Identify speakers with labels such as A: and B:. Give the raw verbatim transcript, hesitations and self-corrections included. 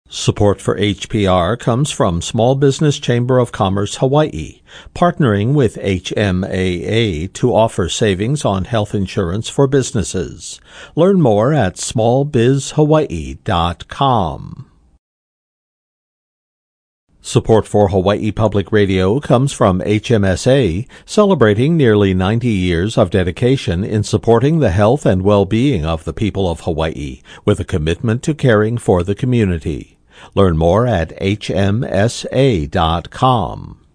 A: Support for H P R comes from Small Business Chamber of Commerce Hawaii, partnering with H M A A to offer savings on health insurance for businesses. Learn more at small biz hawaii dot com. Support for Hawaii Public Radio comes from H M S A, celebrating nearly ninety years of dedication in supporting the health and well-being of the people of Hawaii, with a commitment to caring for the community. Learn more at H M S A dot com.